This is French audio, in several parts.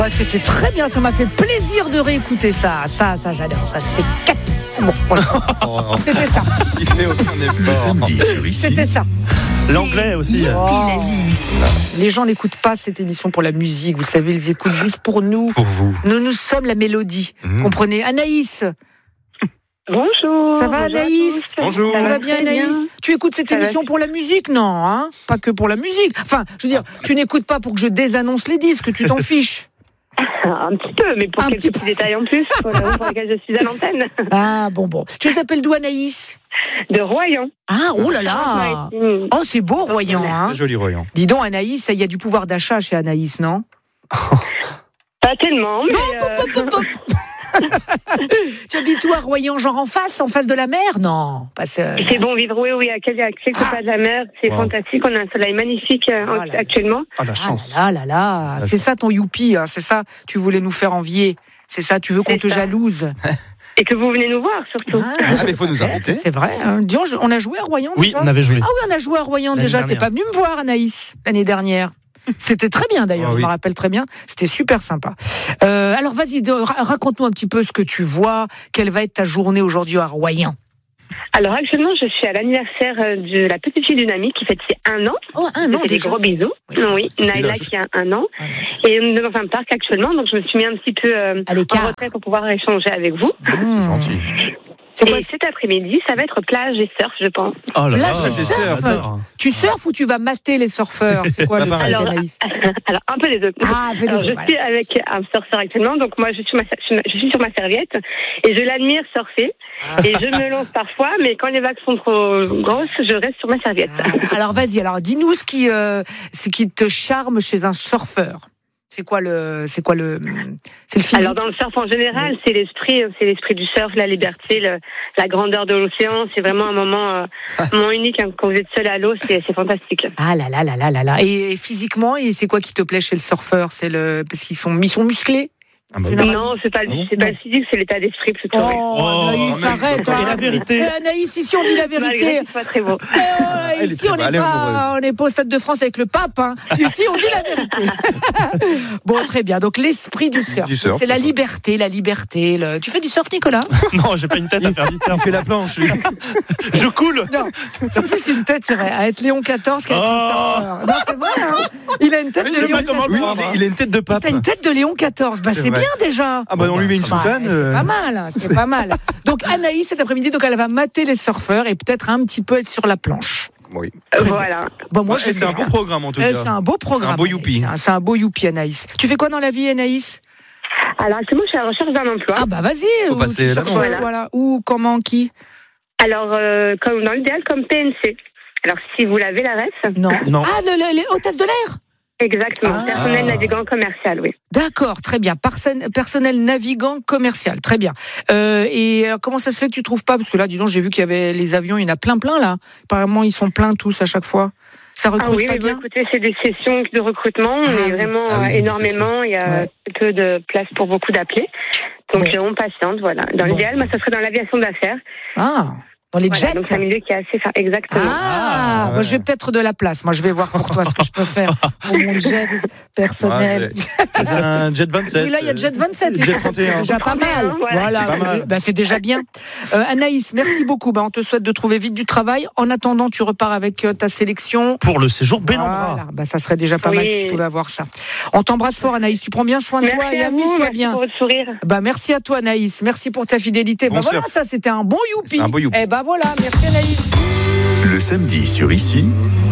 Ouais, c'était très bien, ça m'a fait plaisir de réécouter ça. Ça j'adore, ça c'était 4. Bon, voilà. C'était ça. Il fait aucun effort. Samedi sur ici. C'était ça. L'anglais aussi. Les gens n'écoutent pas cette émission pour la musique, vous savez, ils écoutent juste pour nous. Pour vous. Nous sommes la mélodie. Comprenez? Anaïs. Bonjour. Ça va, Anaïs? Bonjour. Ça va bien, Anaïs? Tu écoutes cette émission pour la musique? Non, hein? Pas que pour la musique. Enfin, je veux dire, tu n'écoutes pas pour que je désannonce les disques, tu t'en fiches. Un petit peu, mais pour quelques petits détails en plus, pour lesquels je suis à l'antenne. Ah, bon. Tu t'appelles d'où, Anaïs? De Royan. Ah, oh là là! Oh, c'est beau, Royan, hein? Très joli Royan. Dis donc, Anaïs, il y a du pouvoir d'achat chez Anaïs, non? Pas tellement, mais... Tu habites où à Royan, genre en face de la mer? Non, pas seul. C'est bon vivre, oui, à quelques pas de la mer. C'est fantastique, on a un soleil magnifique actuellement. Ah, la chance. Ah là. C'est ça ton youpi, hein, c'est ça, tu voulais nous faire envier. C'est ça, tu veux qu'on te jalouse. Et que vous venez nous voir, surtout. Ah, mais il faut nous inviter. C'est vrai. Hein. Disons, on a joué à Royan Oui, déjà? on avait joué. Ah oui, on a joué à Royan L'année déjà. dernière. T'es pas venu me voir, Anaïs, l'année dernière. C'était très bien d'ailleurs, Ah, je oui. me rappelle très bien. C'était super sympa. Alors vas-y, raconte-nous un petit peu ce que tu vois. Quelle va être ta journée aujourd'hui à Royan? Alors actuellement, je suis à l'anniversaire de la petite fille d'une amie qui fête ses 1 an. Oh, un an C'est des déjà. gros bisous. Oui, Naïla qui a 1 an. Et on est dans un parc actuellement, donc je me suis mis un petit peu À l'écart. en retrait pour pouvoir échanger avec vous. Mmh. Gentil. C'est quoi? Et cet après-midi, ça va être plage et surf, je pense. Oh là Plage là, et surf. j'adore. Tu surfes ou tu vas mater les surfeurs? C'est quoi le truc, Alors, Anaïs? alors, un peu les deux. Ah, fais les Alors, deux, je voilà. suis avec un surfeur actuellement, donc moi je suis sur ma serviette et je l'admire surfer et je me lance parfois, mais quand les vagues sont trop grosses, je reste sur ma serviette. Alors vas-y, dis-nous ce qui te charme chez un surfeur. C'est le physique. Alors dans le surf en général, c'est l'esprit du surf, la liberté, la grandeur de l'océan. C'est vraiment un moment unique hein, quand vous êtes seul à l'eau, c'est fantastique. Ah là. Et physiquement, et c'est quoi qui te plaît chez le surfeur? Parce qu'ils sont musclés? Ah bah, Non, c'est pas le physique, c'est l'état d'esprit plutôt. oui. Oh, Anaïs, arrête. Et la vérité. Anaïs, ici on dit la Malgré vérité. que c'est pas très beau. Elle est Ici, très belle, elle est on n'est pas au Stade de France avec le pape. Hein. Ici, on dit la vérité. Bon, très bien. Donc, l'esprit du surf. Du surf. C'est la liberté. Tu fais du surf, Nicolas? Non, j'ai pas une tête à faire du Il surf. fait la planche, lui. Je coule. Non. En plus, une tête, c'est vrai. À être Léon XIV qui a été surfeur. Non, c'est vrai. Hein. Il a une tête Mais de je sais Léon pas comment XIV. le Oui, voir. il a une tête de pape. T'as une tête de Léon XIV. Bah, c'est vrai. bien déjà. Ah bah on lui met une soutane. C'est pas mal, c'est pas mal. Donc Anaïs cet après-midi, donc elle va mater les surfeurs et peut-être un petit peu être sur la planche. Oui. Voilà. Bon, moi, C'est un beau programme en tout cas. C'est un beau programme. C'est un beau youpi. Anaïs. C'est un beau youpi, Anaïs. Tu fais quoi dans la vie, Anaïs? Alors actuellement, je suis à la recherche d'un emploi. Ah bah vas-y. Faut passer tu l'annonce. cherches, voilà. Où, comment, qui? Alors, comme dans l'idéal, comme PNC. Alors, si vous l'avez, la ref. Non. Non. Ah, les hôtesses de l'air. Exactement. Ah. Personnel navigant commercial, oui. D'accord, très bien. Personnel navigant commercial, très bien. Et comment ça se fait que tu trouves pas? Parce que là, dis donc, j'ai vu qu'il y avait les avions, il y en a plein là. Apparemment, ils sont pleins tous à chaque fois. Ça recrute Ah oui, pas mais bien. bon, écoutez, c'est des sessions de recrutement. On est vraiment c'est des énormément. Il y a Ouais. peu de place pour beaucoup d'appelés. Donc, Bon. on patiente, voilà. Dans l'idéal, moi, ça serait dans l'aviation d'affaires. Ah, dans les Voilà, jets. donc, c'est un milieu qui est assez... Exactement. Ah, ouais. moi, je vais peut-être de la place. Moi, je vais voir pour toi ce que je peux faire pour mon jet personnel. J'ai un Jet 27. Oui, là, il y a Jet 27. Jet 31. C'est déjà pas mal. Voilà. C'est pas mal. Bah, c'est déjà bien. Anaïs, merci beaucoup. Bah, on te souhaite de trouver vite du travail. En attendant, tu repars avec ta sélection. Pour le séjour Bellambra. Voilà. Bah, ça serait déjà pas Oui. mal si tu pouvais avoir ça. On t'embrasse fort, Anaïs. Tu prends bien soin de toi Merci et à vous. amuse-toi Merci bien. pour votre sourire. Bah, merci à toi, Anaïs. Merci pour ta fidélité. Bon bah, voilà, surf. ça, c'était un bon youpi. C'est un beau youpi. Eh bah, voilà. Merci, Anaïs. Le samedi sur ici.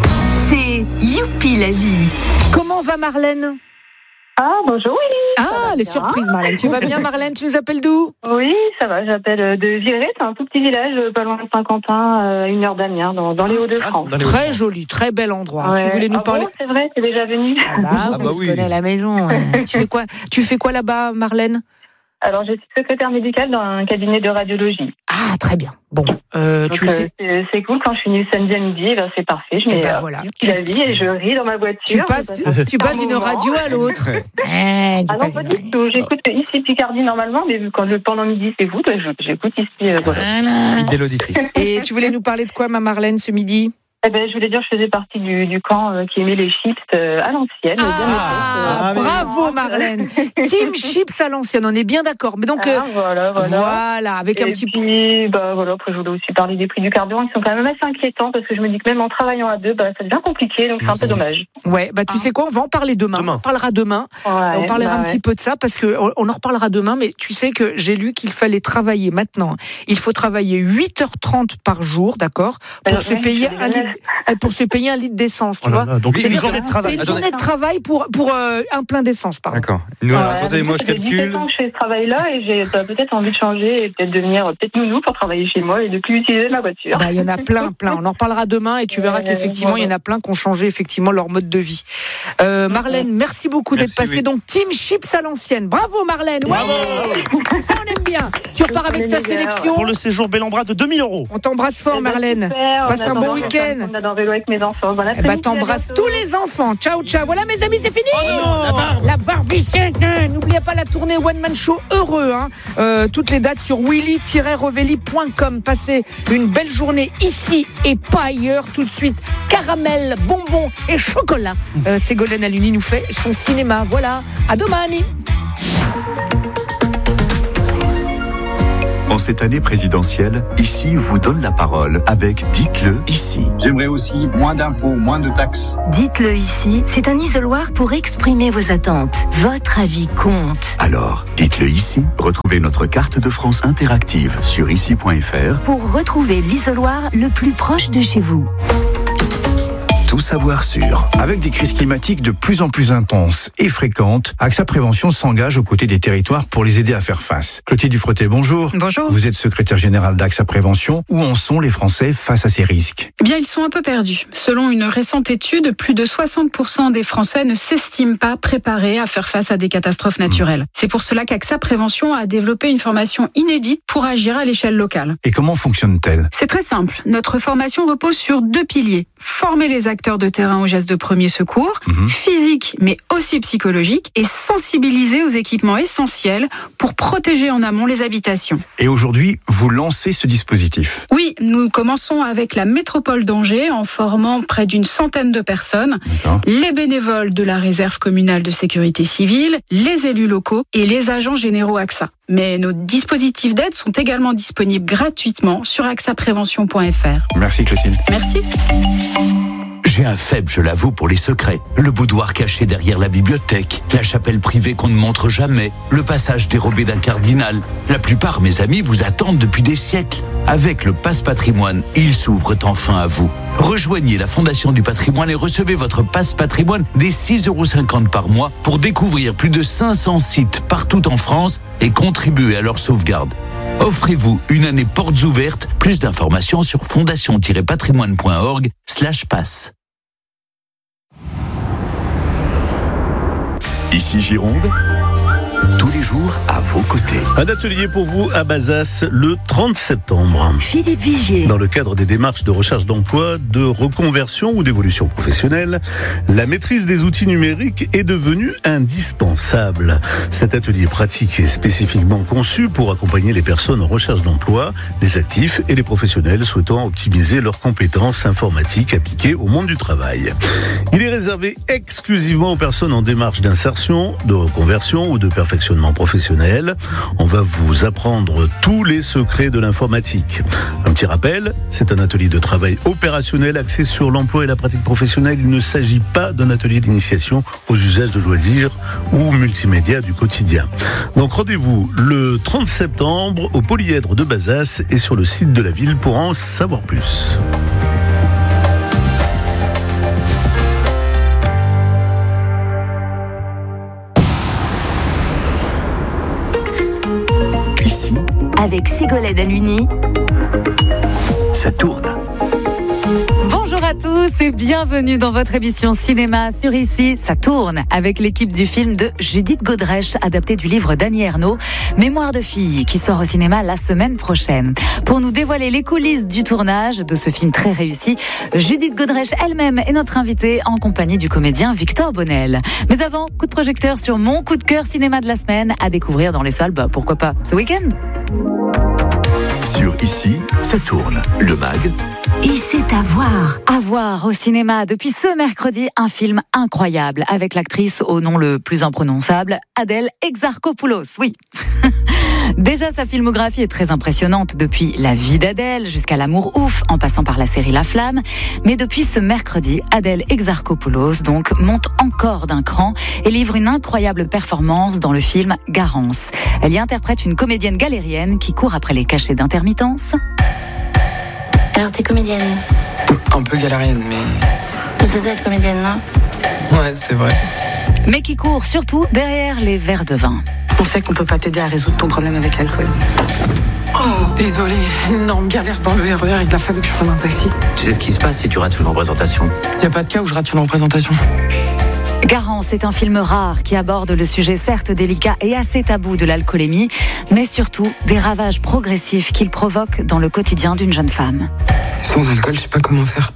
C'est Youpi la vie. Comment va Marlène? Ah, bonjour, oui. Ah, les surprises, Marlène. Tu vas bien, Marlène? Tu nous appelles d'où? Oui, ça va, j'appelle de Villeray, c'est un tout petit village, pas loin de Saint-Quentin, à 1 heure d'Amiens, dans les Hauts-de-France. Dans les Très Hauts-de-France. joli, très bel endroit. Ouais. Tu voulais nous Ah parler? bon, c'est vrai, c'est déjà venu. Ah Ah bah je oui. connais la maison. Ouais. Tu fais quoi là-bas, Marlène? Alors, je suis secrétaire médicale dans un cabinet de radiologie. Ah, très bien. Bon, Donc, tu sais. c'est cool, quand je finis le samedi à midi, ben, c'est parfait, je Eh mets ben voilà. Youpi la vie et je ris dans ma voiture. Tu passes d'une moment. radio à l'autre. tu Ah non, passes pas d'une- du tout. J'écoute ici Picardie normalement, mais vu quand pendant midi c'est vous, j'écoute ici. Voilà. Voilà. Fidèle auditrice. Et tu voulais nous parler de quoi, ma Marlène, ce midi? Je voulais dire, je faisais partie du camp qui aimait les chips à l'ancienne. Bravo Marlène. Team chips à l'ancienne, on est bien d'accord. Mais donc voilà, avec un petit peu. Après je voulais aussi parler des prix du carburant qui sont quand même assez inquiétants parce que je me dis que même en travaillant à deux, ça devient compliqué, donc c'est un peu dommage. Ouais, tu sais quoi, on va en parler demain. On parlera demain. On parlera un petit peu de ça parce que on en reparlera demain. Mais tu sais que j'ai lu qu'il fallait travailler maintenant. Il faut travailler 8h30 par jour, d'accord, pour se payer un litre d'essence, tu vois. Donc c'est une journée de travail. C'est une journée de travail pour un plein d'essence, pardon. D'accord. Nous, attendez, moi je calcule. J'ai 17 ans que je fais ce travail-là et j'ai peut-être envie de changer et peut-être devenir nounou pour travailler chez moi et de plus utiliser ma voiture. Il y en a plein. On en reparlera demain et tu verras qu'effectivement, il y en a plein qui ont changé effectivement leur mode de vie. Marlène, merci beaucoup d'être passée. Oui. Donc, Team Chips à l'ancienne. Bravo Marlène. Bravo. Ça, on aime bien. Tu repars avec ta sélection. Pour le séjour Bellambra de 2 000 €. On t'embrasse fort, Marlène. Passe un bon week-end. On a vélo avec mes enfants. T'embrasses tous les enfants. Ciao. Voilà, mes amis, c'est fini. La barbichette. N'oubliez pas la tournée One Man Show heureux. Toutes les dates sur willy-revelli.com. Passez une belle journée ici et pas ailleurs. Tout de suite, caramel, bonbons et chocolat. Ségolène Haluni nous fait son cinéma. Voilà. À domani. En cette année présidentielle, Ici vous donne la parole avec Dites-le ici. J'aimerais aussi moins d'impôts, moins de taxes. Dites-le ici, c'est un isoloir pour exprimer vos attentes. Votre avis compte. Alors, dites-le ici. Retrouvez notre carte de France interactive sur ici.fr pour retrouver l'isoloir le plus proche de chez vous. Tout savoir sur. Avec des crises climatiques de plus en plus intenses et fréquentes, AXA Prévention s'engage aux côtés des territoires pour les aider à faire face. Clotilde Dufretet, bonjour. Bonjour. Vous êtes secrétaire générale d'AXA Prévention. Où en sont les Français face à ces risques ? Eh bien, ils sont un peu perdus. Selon une récente étude, plus de 60% des Français ne s'estiment pas préparés à faire face à des catastrophes naturelles. C'est pour cela qu'AXA Prévention a développé une formation inédite pour agir à l'échelle locale. Et comment fonctionne-t-elle ? C'est très simple. Notre formation repose sur 2 piliers. Former les acteurs de terrain aux gestes de premier secours, physique mais aussi psychologique, et sensibiliser aux équipements essentiels pour protéger en amont les habitations. Et aujourd'hui, vous lancez ce dispositif ? Oui, nous commençons avec la métropole d'Angers en formant près d'une centaine de personnes, les bénévoles de la réserve communale de sécurité civile, les élus locaux et les agents généraux AXA. Mais nos dispositifs d'aide sont également disponibles gratuitement sur axaprévention.fr. Merci Clotilde. Merci. J'ai un faible, je l'avoue, pour les secrets. Le boudoir caché derrière la bibliothèque, la chapelle privée qu'on ne montre jamais, le passage dérobé d'un cardinal. La plupart, mes amis, vous attendent depuis des siècles. Avec le Passe Patrimoine, ils s'ouvrent enfin à vous. Rejoignez la Fondation du Patrimoine et recevez votre Passe Patrimoine dès 6,50 € par mois pour découvrir plus de 500 sites partout en France et contribuer à leur sauvegarde. Offrez-vous une année portes ouvertes. Plus d'informations sur fondation-patrimoine.org/passe. Ici Gironde, tous les jours à vos côtés. Un atelier pour vous à Bazas le 30 septembre. Philippe Vigier. Dans le cadre des démarches de recherche d'emploi, de reconversion ou d'évolution professionnelle, la maîtrise des outils numériques est devenue indispensable. Cet atelier pratique est spécifiquement conçu pour accompagner les personnes en recherche d'emploi, les actifs et les professionnels souhaitant optimiser leurs compétences informatiques appliquées au monde du travail. Il est réservé exclusivement aux personnes en démarche d'insertion, de reconversion ou de perfectionnement professionnel. On va vous apprendre tous les secrets de l'informatique. Un petit rappel, c'est un atelier de travail opérationnel axé sur l'emploi et la pratique professionnelle. Il ne s'agit pas d'un atelier d'initiation aux usages de loisirs ou multimédia du quotidien. Donc rendez-vous le 30 septembre au Polyèdre de Bazas et sur le site de la ville pour en savoir plus. Ici, avec Ségolène Haluni, ça tourne. Bonjour à tous et bienvenue dans votre émission cinéma sur Ici, ça tourne avec l'équipe du film de Judith Godrèche, adapté du livre d'Annie Ernaux, Mémoire de fille, qui sort au cinéma la semaine prochaine. Pour nous dévoiler les coulisses du tournage de ce film très réussi, Judith Godrèche elle-même est notre invitée en compagnie du comédien Victor Bonnel. Mais avant, coup de projecteur sur mon coup de cœur cinéma de la semaine à découvrir dans les salles, pourquoi pas ce week-end. Sur Ici, ça tourne. Le mag. Et c'est à voir. À voir au cinéma depuis ce mercredi, un film incroyable avec l'actrice au nom le plus imprononçable, Adèle Exarchopoulos. Oui. Déjà, sa filmographie est très impressionnante, depuis La vie d'Adèle jusqu'à L'amour ouf, en passant par la série La Flamme. Mais depuis ce mercredi, Adèle Exarchopoulos donc monte encore d'un cran et livre une incroyable performance dans le film Garance. Elle y interprète une comédienne galérienne qui court après les cachets d'intermittence. Alors t'es comédienne? Un peu galérienne, mais... C'est ça être comédienne, non? Ouais, c'est vrai. Mais qui court surtout derrière les verres de vin. On sait qu'on peut pas t'aider à résoudre ton problème avec l'alcool. Oh, désolé, énorme galère dans le RER, il a fallu que je prenne un taxi. Tu sais ce qui se passe si tu rates une représentation? Y a pas de cas où je rate une représentation. Garance est un film rare qui aborde le sujet certes délicat et assez tabou de l'alcoolémie, mais surtout des ravages progressifs qu'il provoque dans le quotidien d'une jeune femme. Sans alcool, je sais pas comment faire.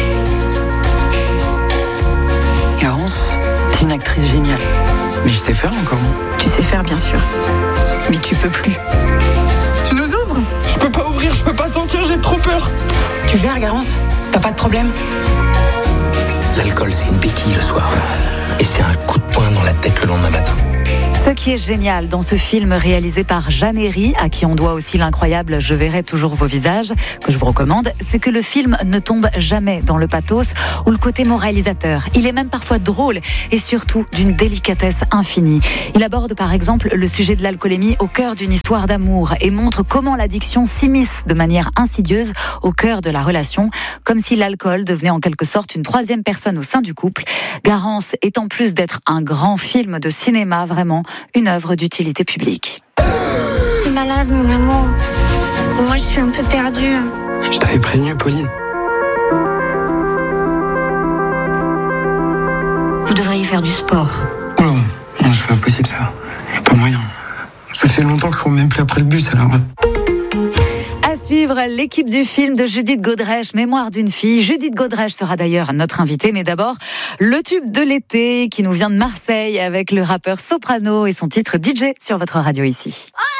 Garance, t'es une actrice géniale. Mais je sais faire encore. Tu sais faire, bien sûr. Mais tu peux plus. Tu nous ouvres? Je peux pas ouvrir, je peux pas sortir, j'ai trop peur. Tu gères, Garance? T'as pas de problème? L'alcool, c'est une béquille le soir. Et c'est un coup de poing dans la tête le lendemain matin. Ce qui est génial dans ce film réalisé par Jeanne Herry, à qui on doit aussi l'incroyable Je verrai toujours vos visages, que je vous recommande, c'est que le film ne tombe jamais dans le pathos ou le côté moralisateur. Il est même parfois drôle et surtout d'une délicatesse infinie. Il aborde par exemple le sujet de l'alcoolémie au cœur d'une histoire d'amour et montre comment l'addiction s'immisce de manière insidieuse au cœur de la relation, comme si l'alcool devenait en quelque sorte une troisième personne au sein du couple. Garance est en plus d'être un grand film de cinéma, vraiment une œuvre d'utilité publique. T'es malade, mon amour. Moi, je suis un peu perdue. Je t'avais prévenu, Pauline. Vous devriez faire du sport. Oh, non, c'est pas possible, ça. Y'a pas moyen. Ça fait longtemps que je cours même plus après le bus, alors... À suivre, l'équipe du film de Judith Godrèche, Mémoire d'une fille. Judith Godrèche sera d'ailleurs notre invitée, mais d'abord, le tube de l'été qui nous vient de Marseille avec le rappeur Soprano et son titre DJ sur votre radio ici.